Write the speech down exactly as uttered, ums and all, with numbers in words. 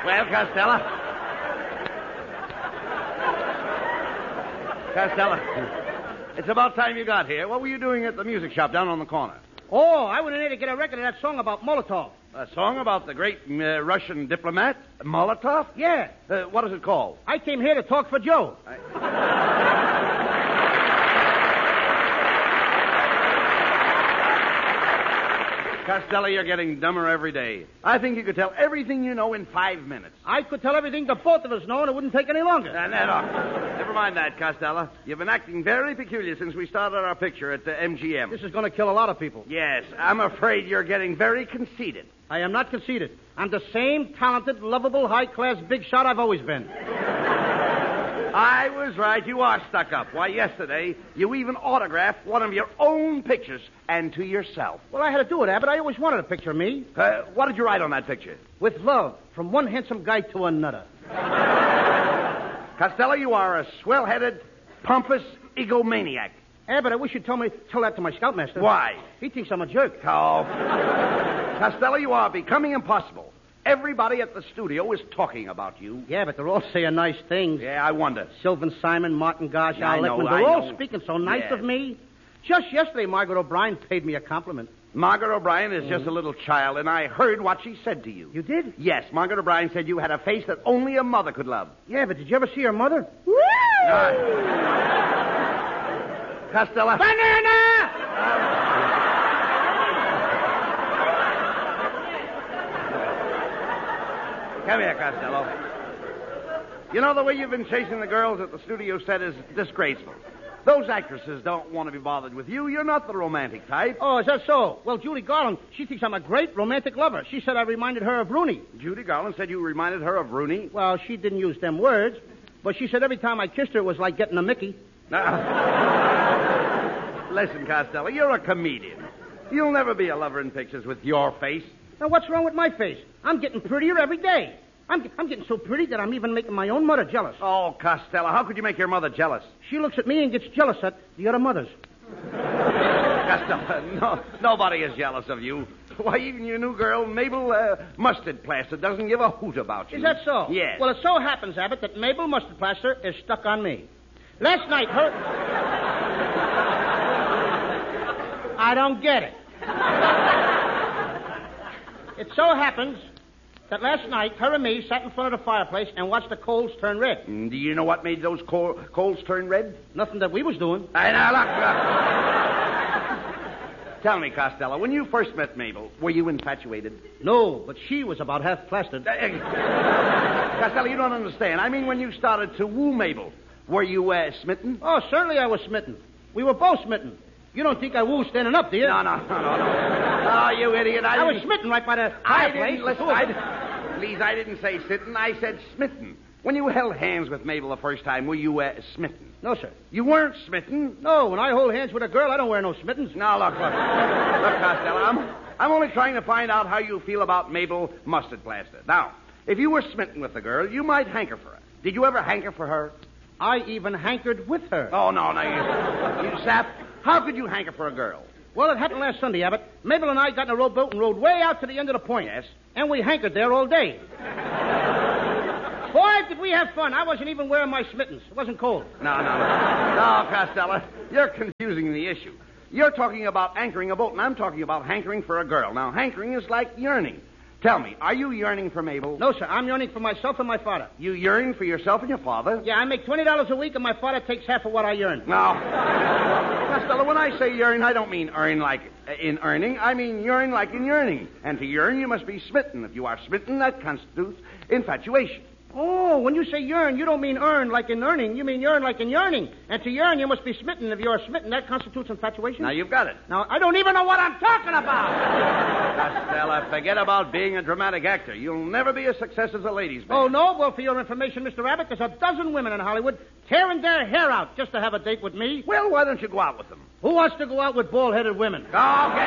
Well, Costello. Costello, it's about time you got here. What were you doing at the music shop down on the corner? Oh, I went in there to get a record of that song about Molotov. A song about the great uh, Russian diplomat, Molotov? Yeah. Uh, what is it called? I came here to talk for Joe. I... Costello, you're getting dumber every day. I think you could tell everything you know in five minutes. I could tell everything the both of us know, and it wouldn't take any longer. Uh, no, no. Never mind that, Costello. You've been acting very peculiar since we started our picture at the M G M. This is going to kill a lot of people. Yes, I'm afraid you're getting very conceited. I am not conceited. I'm the same talented, lovable, high-class big shot I've always been. I was right. You are stuck up. Why, yesterday, you even autographed one of your own pictures, and to yourself. Well, I had to do it, Abbott. I always wanted a picture of me. Uh, what did you write on that picture? With love, from one handsome guy to another. Costello, you are a swell-headed, pompous egomaniac. Abbott, I wish you'd tell me tell that to my scoutmaster. Why? He thinks I'm a jerk. Oh. Costello, you are becoming impossible. Everybody at the studio is talking about you. Yeah, but they're all saying nice things. Yeah, I wonder. Sylvan Simon, Martin Gosh, Yeah, I Al know, Lickman. I They're all know. speaking so nice Yeah. of me. Just yesterday, Margaret O'Brien paid me a compliment. Margaret O'Brien is Mm-hmm. just a little child, and I heard what she said to you. You did? Yes, Margaret O'Brien said you had a face that only a mother could love. Yeah, but did you ever see her mother? Uh, Costello. Banana! Come here, Costello. You know, the way you've been chasing the girls at the studio set is disgraceful. Those actresses don't want to be bothered with you. You're not the romantic type. Oh, is that so? Well, Judy Garland, she thinks I'm a great romantic lover. She said I reminded her of Rooney. Judy Garland said you reminded her of Rooney. Well, she didn't use them words, but she said every time I kissed her it was like getting a Mickey. Now, listen, Costello, you're a comedian. You'll never be a lover in pictures with your face. Now, what's wrong with my face? I'm getting prettier every day. I'm, I'm getting so pretty that I'm even making my own mother jealous. Oh, Costello, how could you make your mother jealous? She looks at me and gets jealous at the other mothers. Costello, no, nobody is jealous of you. Why, even your new girl, Mabel uh, Mustard Plaster, doesn't give a hoot about you. Is that so? Yes. Well, it so happens, Abbott, that Mabel Mustard Plaster is stuck on me. Last night, her... I don't get it. It so happens that last night, her and me sat in front of the fireplace and watched the coals turn red. Mm, Do you know what made those coal, coals turn red? Nothing that we was doing. I now look. Uh, tell me, Costello, when you first met Mabel, were you infatuated? No, but she was about half plastered. Uh, Costello, you don't understand. I mean, when you started to woo Mabel, were you uh, smitten? Oh, certainly I was smitten. We were both smitten. You don't think I woo standing up, do you? No, no, no, no, no. Oh, you idiot. I, I was didn't- smitten right by the I fireplace. didn't listen. I didn't, please, I didn't say sitten. I said smitten. When you held hands with Mabel the first time, were you uh, smitten? No, sir. You weren't smitten. No, when I hold hands with a girl, I don't wear no smittens. Now, look, look. Look, Costello, I'm, I'm only trying to find out how you feel about Mabel Mustard Plaster. Now, if you were smitten with the girl, you might hanker for her. Did you ever hanker for her? I even hankered with her. Oh, no, no, you, you sap. How could you hanker for a girl? Well, it happened last Sunday, Abbott. Mabel and I got in a rowboat and rowed way out to the end of the point. Yes. And we hankered there all day. Boy, did we have fun. I wasn't even wearing my smittens. It wasn't cold. No, no, no. No, Costello, you're confusing the issue. You're talking about anchoring a boat, and I'm talking about hankering for a girl. Now, hankering is like yearning. Tell me, are you yearning for Mabel? No, sir. I'm yearning for myself and my father. You yearn for yourself and your father? Yeah, I make twenty dollars a week, and my father takes half of what I yearn. No. Costello, when I say yearn, I don't mean earn like uh, in earning. I mean yearn like in yearning. And to yearn, you must be smitten. If you are smitten, that constitutes infatuation. Oh, when you say yearn, you don't mean earn like in earning. You mean yearn like in yearning. And to yearn, you must be smitten. If you are smitten, that constitutes infatuation. Now, you've got it. Now, I don't even know what I'm talking about. Costello, forget about being a dramatic actor. You'll never be a success as a ladies' man. Oh, no? Well, for your information, Mister Abbott, there's a dozen women in Hollywood tearing their hair out just to have a date with me. Well, why don't you go out with them? Who wants to go out with bald-headed women? Okay.